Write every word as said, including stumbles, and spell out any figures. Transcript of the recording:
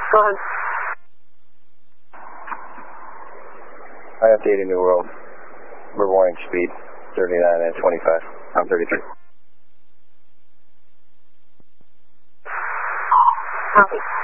Go ahead. I updated New World. We're warning speed, thirty-nine and twenty-five. I'm thirty-three. Copy.